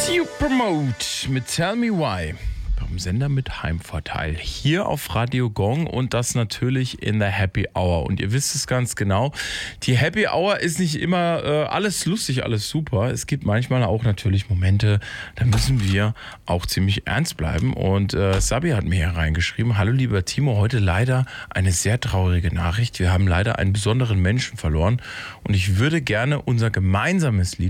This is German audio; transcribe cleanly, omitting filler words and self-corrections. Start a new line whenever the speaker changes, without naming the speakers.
Supermode mit Tell Me Why beim Sender mit Heimvorteil hier auf Radio Gong und das natürlich in der Happy Hour. Und ihr wisst es ganz genau, die Happy Hour ist nicht immer alles lustig, alles super. Es gibt manchmal auch natürlich Momente, da müssen wir auch ziemlich ernst bleiben. Und Sabi hat mir hier reingeschrieben, hallo lieber Timo, heute leider eine sehr traurige Nachricht. Wir haben leider einen besonderen Menschen verloren und ich würde gerne unser gemeinsames Lied